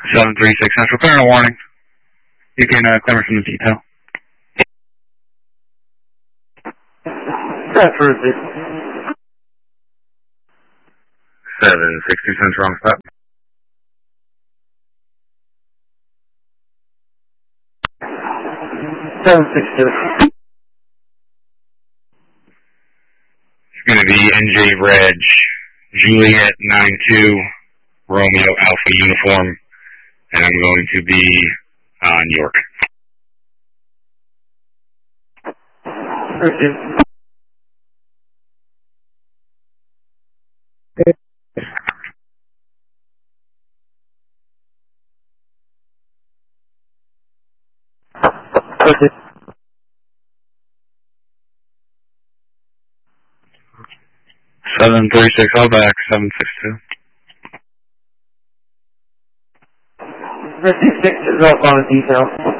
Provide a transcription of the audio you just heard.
736 Central, clear a warning. You can clear from the detail. 762 Central on stop. 762. It's going to be NJ Reg, Juliet 92, Romeo Alpha Uniform, and I'm going to be New York. Okay. Okay. 736, all back, 762. 56 is up on the detail.